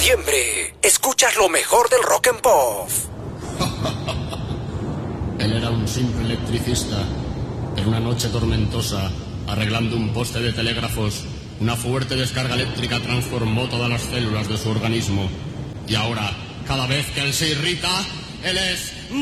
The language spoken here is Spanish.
septiembre, escuchas lo mejor del Rock and Pop. Él era un simple electricista. En una noche tormentosa, arreglando un poste de telégrafos, una fuerte descarga eléctrica transformó todas las células de su organismo. Y ahora, cada vez que él se irrita, él es